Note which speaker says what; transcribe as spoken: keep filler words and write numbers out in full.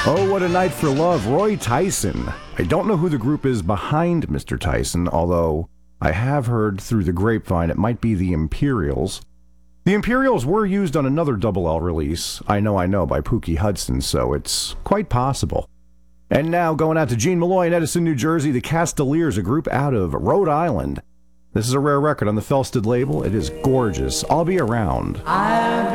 Speaker 1: Oh, what a night for love. Roy Tyson. I don't know who the group is behind Mister Tyson, although I have heard through the grapevine it might be the Imperials. The Imperials were used on another Double L release, I Know I Know by Pookie Hudson, so it's quite possible. And now going out to Gene Malloy in Edison, New Jersey, the Castaliers, a group out of Rhode Island. This is a rare record on the Felsted label. It is gorgeous. I'll be around.
Speaker 2: I'll